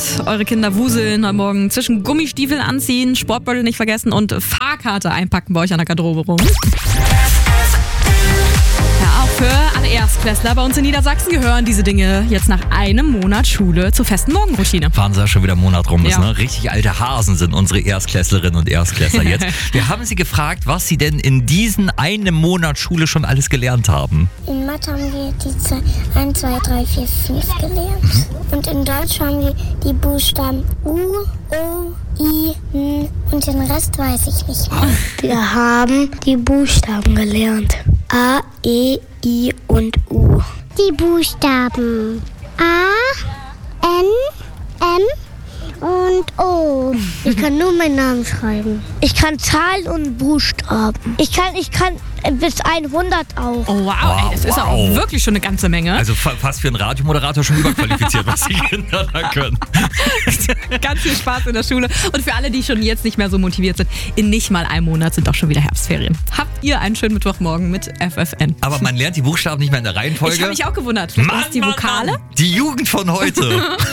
Eure Kinder wuseln heute Morgen zwischen Gummistiefeln anziehen, Sportbeutel nicht vergessen und Fahrkarte einpacken bei euch an der Garderobe rum. Ja, auch für alle Erstklässler bei uns in Niedersachsen gehören diese Dinge jetzt nach einem Monat Schule zur festen Morgenroutine. Wahnsinn, schon wieder ein Monat rum ist, Ja. ne? Richtig alte Hasen sind unsere Erstklässlerinnen und Erstklässler jetzt. Wir haben sie gefragt, was sie denn in diesen einem Monat Schule schon alles gelernt haben. In Mathe haben wir die 1, 2, 3, 4, 5 gelernt. Und in Deutsch haben wir die Buchstaben U, O, I, N und den Rest weiß ich nicht mehr. Wir haben die Buchstaben gelernt. A, E, I und U. Die Buchstaben A, N, M und O. Ich kann nur meinen Namen schreiben. Ich kann Zahlen und Buchstaben. Ich kann bis 100 auch. Oh wow, ey, das ist ja auch wirklich schon eine ganze Menge. Also fast für einen Radiomoderator schon überqualifiziert, was die Kinder da können. Ganz viel Spaß in der Schule. Und für alle, die schon jetzt nicht mehr so motiviert sind, in nicht mal einem Monat sind doch schon wieder Herbstferien. Habt ihr einen schönen Mittwochmorgen mit FFN. Aber man lernt die Buchstaben nicht mehr in der Reihenfolge. Ich habe mich auch gewundert. Was die Vokale? Mann. Die Jugend von heute.